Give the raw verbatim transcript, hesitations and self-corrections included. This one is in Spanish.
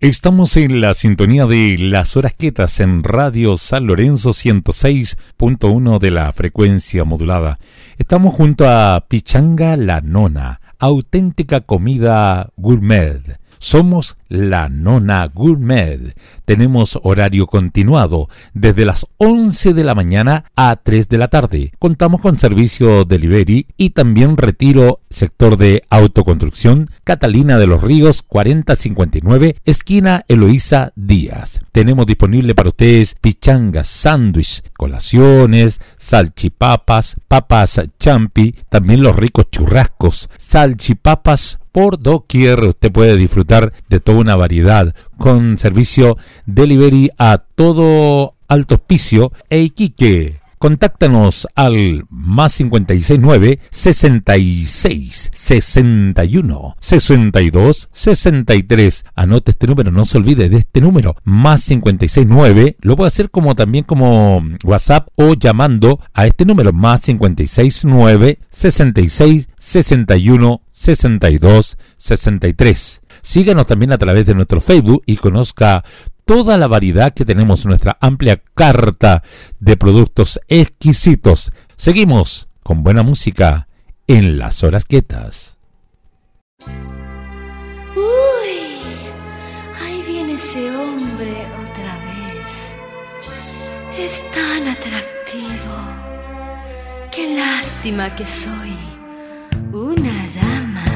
Estamos en la sintonía de Las Horas Quietas en Radio San Lorenzo ciento seis punto uno de la frecuencia modulada. Estamos junto a Pichanga La Nona, auténtica comida gourmet. Somos La Nona Gourmet. Tenemos horario continuado desde las once de la mañana a tres de la tarde. Contamos con servicio delivery y también retiro, sector de autoconstrucción, Catalina de los Ríos cuarenta cincuenta y nueve, esquina Eloísa Díaz. Tenemos disponible para ustedes pichangas, sándwich, colaciones, salchipapas, papas champi, también los ricos churrascos, salchipapas por doquier. Usted puede disfrutar de toda una variedad con servicio delivery a todo Alto Hospicio e Iquique. Contáctanos al más cincuenta y seis nueve, sesenta y seis, sesenta y uno, sesenta y dos, sesenta y tres. Anote este número, no se olvide de este número, más cincuenta y seis nueve. Lo puede hacer como también como WhatsApp o llamando a este número, más cincuenta y seis nueve, sesenta y seis, sesenta y uno, sesenta y dos, sesenta y tres. Síganos también a través de nuestro Facebook y conozca toda la variedad que tenemos en nuestra amplia carta de productos exquisitos. Seguimos con buena música en Las Horas Quietas. Uy, ahí viene ese hombre otra vez. Es tan atractivo. Qué lástima que soy una